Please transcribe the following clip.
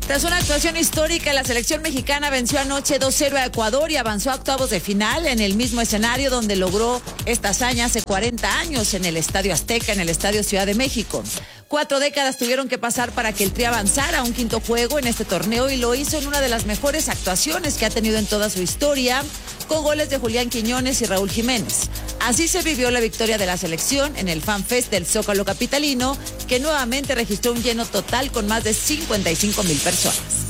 Tras una actuación histórica, la selección mexicana venció anoche 2-0 a Ecuador y avanzó a octavos de final en el mismo escenario donde logró esta hazaña hace 40 años en el Estadio Azteca, en el Estadio Ciudad de México. 4 décadas tuvieron que pasar para que el Tri avanzara a un quinto juego en este torneo y lo hizo en una de las mejores actuaciones que ha tenido en toda su historia, con goles de Julián Quiñones y Raúl Jiménez. Así se vivió la victoria de la selección en el Fan Fest del Zócalo capitalino, que nuevamente registró un lleno total con más de 55,000 personas.